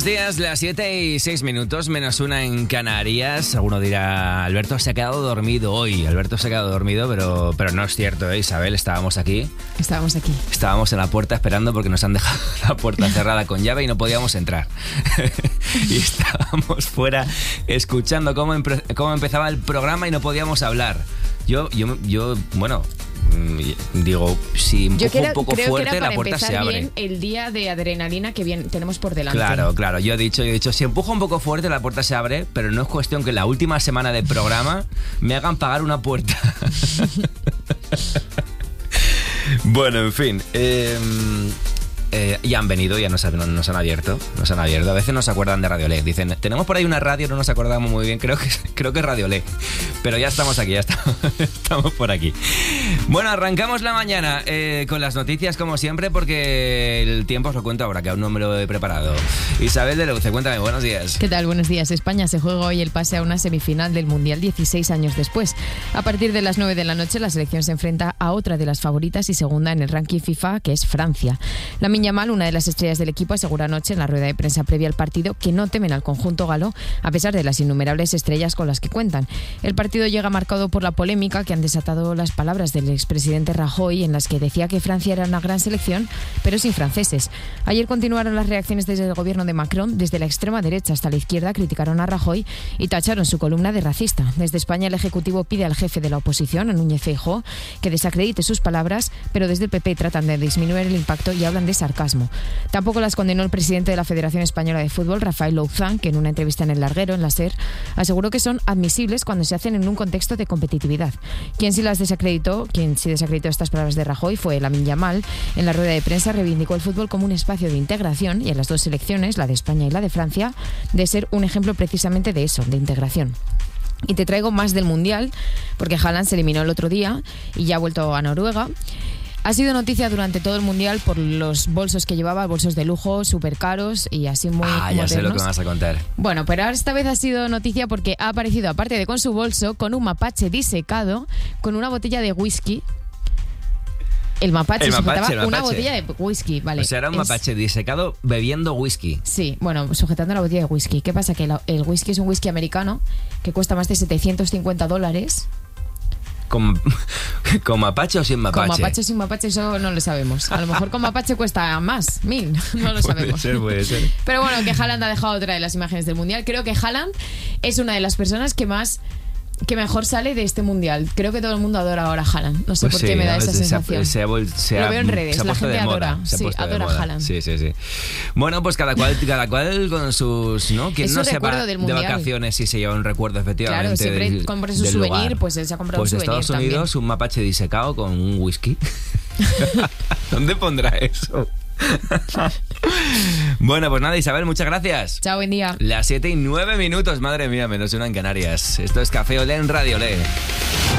Buenos días, las 7:06, menos una en Canarias. Alguno dirá, Alberto se ha quedado dormido hoy. Alberto se ha quedado dormido, pero no es cierto, Isabel, estábamos aquí. Estábamos en la puerta esperando porque nos han dejado la puerta cerrada con llave y no podíamos entrar. Y estábamos fuera escuchando cómo empezaba el programa y no podíamos hablar. Yo bueno, digo, si empujo un poco fuerte, la puerta se abre. Bien el día de adrenalina que tenemos por delante. Claro, yo he dicho, si empujo un poco fuerte, la puerta se abre, pero no es cuestión que la última semana de programa me hagan pagar una puerta. Bueno, en fin, ya han venido, ya nos han abierto. A veces nos acuerdan de Radiolé. Dicen, tenemos por ahí una radio, no nos acordamos muy bien. Creo que es Radiolé. Pero ya estamos aquí, estamos por aquí. Bueno, arrancamos la mañana con las noticias como siempre, porque el tiempo os lo cuento ahora, que aún no me lo he preparado. Isabel de Leuce, cuéntame, buenos días. ¿Qué tal? Buenos días. España se juega hoy el pase a una semifinal del Mundial 16 años después. A partir de las 9 de la noche, la selección se enfrenta a otra de las favoritas y segunda en el ranking FIFA, que es Francia. Lamine Yamal, una de las estrellas del equipo, aseguró anoche en la rueda de prensa previa al partido que no temen al conjunto galo, a pesar de las innumerables estrellas con las que cuentan. El partido llega marcado por la polémica que han desatado las palabras del expresidente Rajoy, en las que decía que Francia era una gran selección, pero sin franceses. Ayer continuaron las reacciones desde el gobierno de Macron. Desde la extrema derecha hasta la izquierda criticaron a Rajoy y tacharon su columna de racista. Desde España, el Ejecutivo pide al jefe de la oposición, a Núñez Feijóo, que desacredite sus palabras, pero desde el PP tratan de disminuir el impacto y hablan de sarcasmo. Tampoco las condenó el presidente de la Federación Española de Fútbol, Rafael Louzán, que en una entrevista en El Larguero, en la SER, aseguró que son admisibles cuando se hacen en un contexto de competitividad. Quien sí desacreditó estas palabras de Rajoy fue Lamine Yamal. En la rueda de prensa reivindicó el fútbol como un espacio de integración y en las dos selecciones, la de España y la de Francia, de ser un ejemplo precisamente de eso, de integración. Y te traigo más del Mundial, porque Haaland se eliminó el otro día y ya ha vuelto a Noruega. Ha sido noticia durante todo el Mundial por los bolsos que llevaba, bolsos de lujo, súper caros y así muy modernos. Ya sé lo que me vas a contar. Bueno, pero esta vez ha sido noticia porque ha aparecido, aparte de con su bolso, con un mapache disecado, con una botella de whisky. El mapache sujetaba una botella de whisky, vale. O sea, era un mapache disecado bebiendo whisky. Sí, bueno, sujetando la botella de whisky. ¿Qué pasa? Que el whisky es un whisky americano que cuesta más de $750. ¿Con mapache o sin mapache? Con mapache o sin mapache, eso no lo sabemos. A lo mejor con mapache cuesta más, 1.000, no lo sabemos. Puede ser. Pero bueno, que Haaland ha dejado otra de las imágenes del Mundial. Creo que Haaland es una de las personas que mejor sale de este Mundial. Creo que todo el mundo adora ahora a Haaland. No sé por qué me da esa sensación. Lo veo en redes, la gente adora. Sí, adora a Haaland. Sí. Bueno, pues cada cual con sus, ¿no? Quien no sepa de vacaciones y se lleva un recuerdo, efectivamente. Claro, siempre compra su souvenir, lugar. Pues él se ha comprado un souvenir también. Pues Estados Unidos, un mapache disecado con un whisky. ¿Dónde pondrá eso? Bueno, pues nada, Isabel, muchas gracias. Chao, buen día. Las 7:09, madre mía, menos una en Canarias. Esto es Café Olé en Radio Olé.